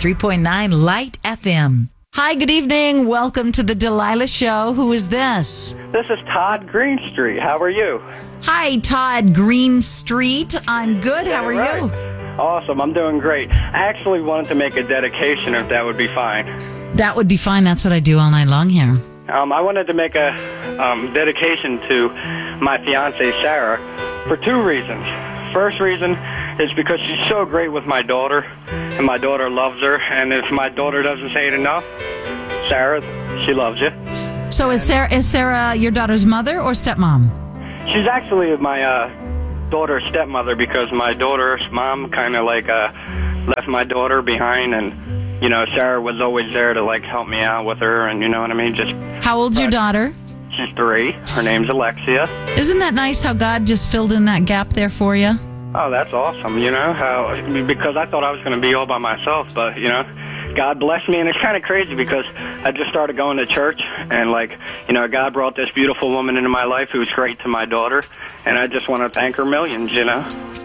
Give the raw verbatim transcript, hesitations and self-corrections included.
three point nine Light F M. Hi, good evening. Welcome to the Delilah Show. Who is this? This is Todd Greenstreet. How are you? Hi, Todd Greenstreet. I'm good. How are right. you? Awesome. I'm doing great. I actually wanted to make a dedication, if that would be fine. That would be fine. That's what I do all night long here. Um, I wanted to make a um, dedication to my fiancée, Sarah, for two reasons. First reason is because she's so great with my daughter, and my daughter loves her, and if my daughter doesn't say it enough, Sarah, she loves you. So is Sarah, is Sarah your daughter's mother or stepmom? She's actually my uh, daughter's stepmother because my daughter's mom kind of like uh, left my daughter behind, and, you know, Sarah was always there to, like, help me out with her, and you know what I mean? Just How old's your daughter? She's three. Her name's Alexia. Isn't that nice how God just filled in that gap there for you? Oh, that's awesome, you know, how because I thought I was going to be all by myself, but, you know, God blessed me, and it's kind of crazy because I just started going to church, and, like, you know, God brought this beautiful woman into my life who was great to my daughter, and I just want to thank her millions, you know.